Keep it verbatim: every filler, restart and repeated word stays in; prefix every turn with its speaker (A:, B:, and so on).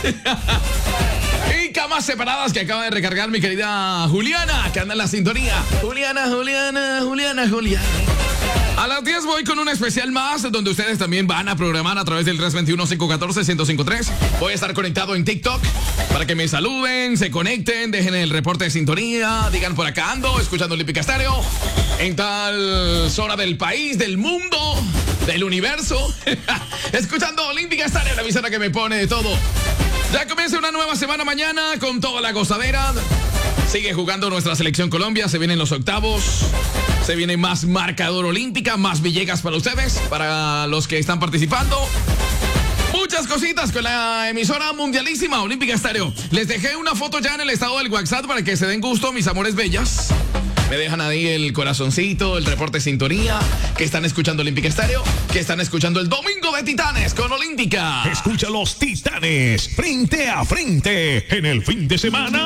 A: Y camas separadas que acaba de recargar mi querida Juliana, que anda en la sintonía. Juliana, Juliana, Juliana, Juliana. A las diez voy con un especial más, donde ustedes también van a programar a través del tres dos uno, cinco uno cuatro, uno cero cinco tres. Voy a estar conectado en TikTok para que me saluden, se conecten, dejen el reporte de sintonía, digan por acá ando, escuchando Olímpica Estéreo, en tal zona del país, del mundo, del universo, escuchando Olímpica Estéreo, la emisora que me pone de todo. Ya comienza una nueva semana mañana con toda la gozadera. Sigue jugando nuestra selección Colombia, se vienen los octavos. Se viene más marcador olímpica, más Villegas para ustedes, para los que están participando. Muchas cositas con la emisora mundialísima Olímpica Estéreo. Les dejé una foto ya en el estado del WhatsApp para que se den gusto, mis amores bellas. Me dejan ahí el corazoncito, el reporte de sintonía, que están escuchando Olímpica Estéreo, que están escuchando el Domingo de Titanes con Olímpica.
B: Escucha los Titanes frente a frente en el fin de semana.